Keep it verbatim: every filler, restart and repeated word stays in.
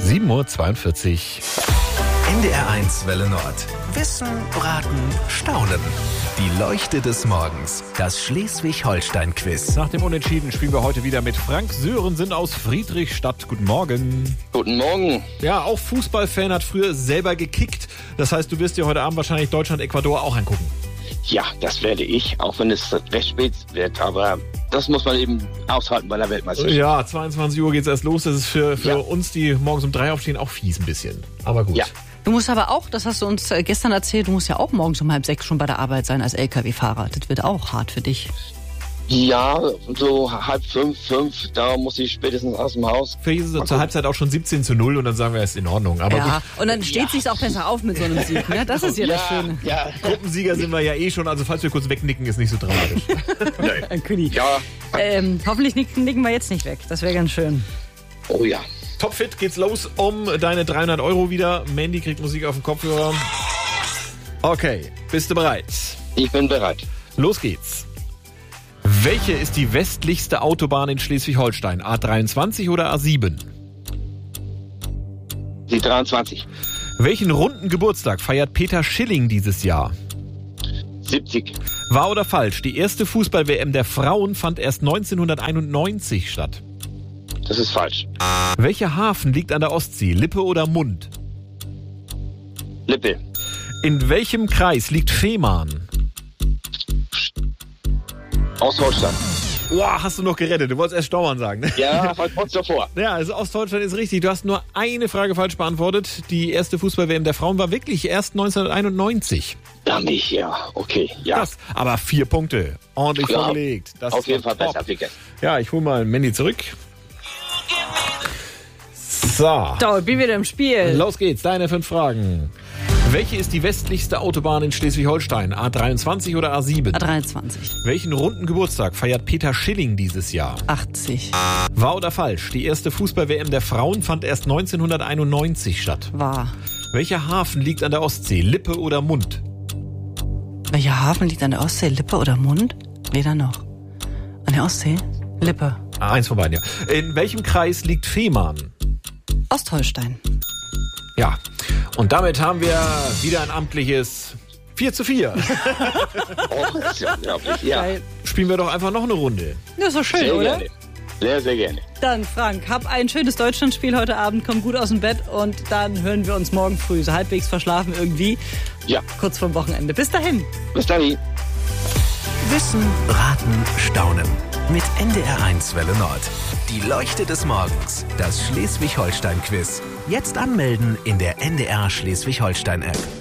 sieben Uhr zweiundvierzig. N D R eins Welle Nord. Wissen, Raten, Staunen. Die Leuchte des Morgens. Das Schleswig-Holstein-Quiz. Nach dem Unentschieden spielen wir heute wieder mit Frank Sörensen aus Friedrichstadt. Guten Morgen. Guten Morgen. Ja, auch Fußballfan, hat früher selber gekickt. Das heißt, du wirst dir heute Abend wahrscheinlich Deutschland-Ecuador auch angucken. Ja, das werde ich, auch wenn es recht spät wird, aber das muss man eben aushalten bei der Weltmeisterschaft. Ja, zweiundzwanzig Uhr geht's erst los. Das ist für, für Ja. uns, die morgens um drei aufstehen, auch fies ein bisschen. Aber gut. Ja. Du musst aber auch, das hast du uns äh, gestern erzählt, du musst ja auch morgens um halb sechs schon bei der Arbeit sein als L K W-Fahrer. Das wird auch hart für dich. Ja, so halb fünf, fünf, da muss ich spätestens aus dem Haus. Für Jesus ist zur Halbzeit auch schon siebzehn zu null und dann sagen wir, es ist in Ordnung. Aber ja, gut, und dann steht sich's auch besser auf mit so einem Sieg. Ne? Das ist ja, das Schöne. Ja, Gruppensieger sind wir ja eh schon. Also falls wir kurz wegnicken, ist nicht so dramatisch. Ein König. ja, Ähm, hoffentlich nicken, nicken wir jetzt nicht weg. Das wäre ganz schön. oh ja. Topfit geht's los um deine dreihundert Euro wieder. Mandy kriegt Musik auf dem Kopfhörer. Okay, bist du bereit? Ich bin bereit. Los geht's. Welche ist die westlichste Autobahn in Schleswig-Holstein? A dreiundzwanzig oder A sieben? Die dreiundzwanzig. Welchen runden Geburtstag feiert Peter Schilling dieses Jahr? siebzig. Wahr oder falsch? Die erste Fußball-W M der Frauen fand erst neunzehnhunderteinundneunzig statt. Das ist falsch. Welcher Hafen liegt an der Ostsee? Lippe oder Mund? Lippe. In welchem Kreis liegt Fehmarn? Ostholstein. Boah, hast du noch gerettet. Du wolltest erst Stauern sagen, ne? Ja, halt kurz davor. Ja, also Ostdeutschland ist richtig. Du hast nur eine Frage falsch beantwortet. Die erste Fußball-W M der Frauen war wirklich erst neunzehnhunderteinundneunzig. Dann nicht, ja. Okay, ja. Das, aber vier Punkte. Ordentlich Ja, vorgelegt. Das Auf ist jeden doch Fall top. besser, Picke. Ja, ich hole mal Mandy zurück. So, So, ich bin wieder im Spiel. los geht's. Deine fünf Fragen. Welche ist die westlichste Autobahn in Schleswig-Holstein? A dreiundzwanzig oder A sieben? A dreiundzwanzig. Welchen runden Geburtstag feiert Peter Schilling dieses Jahr? achtzig. Wahr oder falsch? Die erste Fußball-W M der Frauen fand erst neunzehnhunderteinundneunzig statt. Wahr. Welcher Hafen liegt an der Ostsee? Lippe oder Mund? Welcher Hafen liegt an der Ostsee? Lippe oder Mund? Weder noch. An der Ostsee? Lippe. Ah, eins von beiden, ja. In welchem Kreis liegt Fehmarn? Ostholstein. Ja, und damit haben wir wieder ein amtliches vier zu vier. Oh, das ist ja unglaublich. Ja, Geil. Spielen wir doch einfach noch eine Runde. Das ist doch schön, sehr oder? gerne. Sehr, sehr gerne. Dann, Frank, hab ein schönes Deutschlandspiel heute Abend, komm gut aus dem Bett und dann hören wir uns morgen früh, so halbwegs verschlafen irgendwie, Ja, kurz vorm Wochenende. Bis dahin. bis dann. Wissen, Raten, Staunen. Mit N D R eins Welle Nord. Die Leuchte des Morgens. Das Schleswig-Holstein-Quiz. Jetzt anmelden in der N D R Schleswig-Holstein-App.